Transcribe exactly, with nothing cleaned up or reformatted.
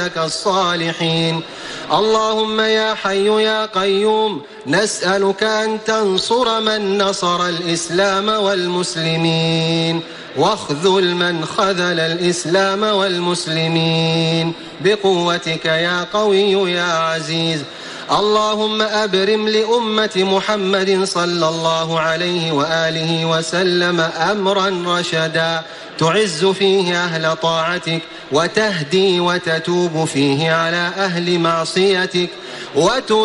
الصالحين. اللهم يا حي يا قيوم نسألك أن تنصر من نصر الإسلام والمسلمين، واخذل من خذل الإسلام والمسلمين بقوتك يا قوي يا عزيز. اللهم أبرم لأمة محمد صلى الله عليه وآله وسلم أمرا رشدا تعز فيه أهل طاعتك، وتهدي وتتوب فيه على أهل معصيتك، وت